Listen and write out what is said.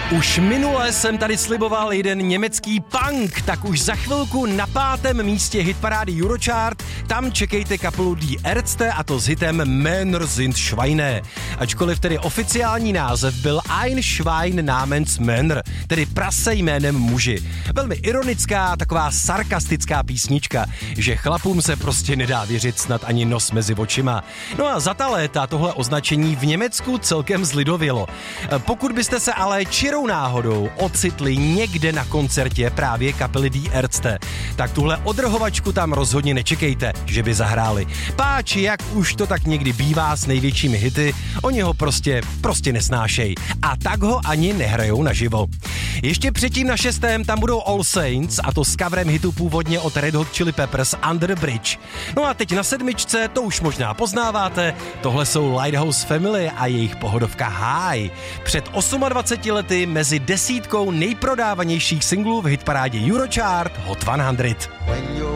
Už minule jsem tady sliboval jeden německý punk, tak už za chvilku na 5. místě hitparády Eurochart, tam čekejte kapelu Die Ärzte a to s hitem Männer sind Schweine. Ačkoliv tedy oficiální název byl Ein Schwein namens Männer, tedy prase jménem muži. Velmi ironická, taková sarkastická písnička, že chlapům se prostě nedá věřit snad ani nos mezi očima. No a za ta léta tohle označení v Německu celkem zlidovělo. Pokud byste se ale čirou náhodou ocitli někde na koncertě právě kapely Die Ärzte, tak tuhle odrhovačku tam rozhodně nečekejte, že by zahráli. Páči, jak už to tak někdy bývá s největšími hity, oni ho prostě nesnášej. A tak ho ani nehrajou naživo. Ještě předtím na 6. tam budou All Saints, a to s coverem hitu původně od Red Hot Chili Peppers Under the Bridge. No a teď na 7. to už možná poznáváte, tohle jsou Lighthouse Family a jejich pohodovka High. Před 28 lety mezi 10 nejprodávanějších singlů v hitparádě Eurochart Hot 100.